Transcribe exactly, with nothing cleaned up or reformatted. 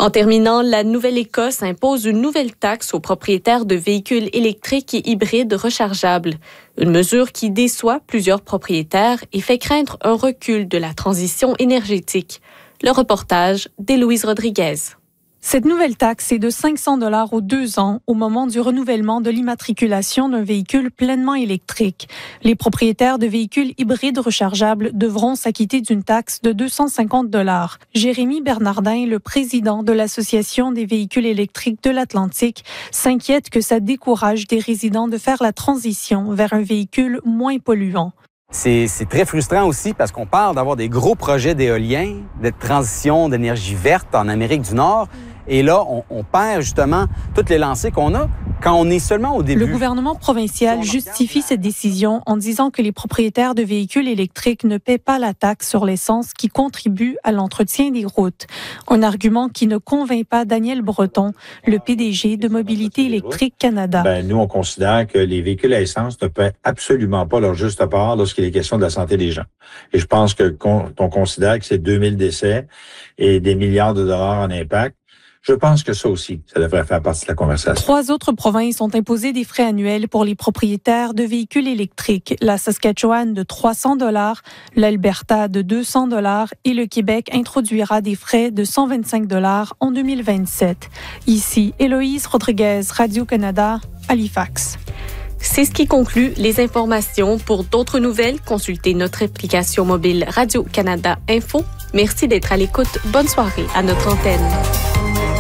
En terminant, la Nouvelle-Écosse impose une nouvelle taxe aux propriétaires de véhicules électriques et hybrides rechargeables. Une mesure qui déçoit plusieurs propriétaires et fait craindre un recul de la transition énergétique. Le reportage d'Héloïse Rodriguez. Cette nouvelle taxe est de cinq cents dollars aux deux ans au moment du renouvellement de l'immatriculation d'un véhicule pleinement électrique. Les propriétaires de véhicules hybrides rechargeables devront s'acquitter d'une taxe de deux cent cinquante dollars. Jérémy Bernardin, le président de l'Association des véhicules électriques de l'Atlantique, s'inquiète que ça décourage des résidents de faire la transition vers un véhicule moins polluant. C'est, c'est très frustrant aussi parce qu'on parle d'avoir des gros projets d'éolien, de transition d'énergie verte en Amérique du Nord. Et là, on, on perd justement toutes les lancées qu'on a quand on est seulement au début. Le gouvernement provincial justifie cette décision en disant que les propriétaires de véhicules électriques ne paient pas la taxe sur l'essence qui contribue à l'entretien des routes. Un argument qui ne convainc pas Daniel Breton, le P D G de Mobilité électrique Canada. Ben, nous, on considère que les véhicules à essence ne paient absolument pas leur juste part lorsqu'il est question de la santé des gens. Et je pense que qu'on, on considère que c'est deux mille décès et des milliards de dollars en impact. Je pense que ça aussi, ça devrait faire partie de la conversation. Trois autres provinces ont imposé des frais annuels pour les propriétaires de véhicules électriques. La Saskatchewan de trois cents dollars, l'Alberta de deux cents dollars et le Québec introduira des frais de cent vingt-cinq dollars en deux mille vingt-sept. Ici, Héloïse Rodriguez, Radio-Canada, Halifax. C'est ce qui conclut les informations. Pour d'autres nouvelles, consultez notre application mobile Radio-Canada Info. Merci d'être à l'écoute. Bonne soirée à notre antenne.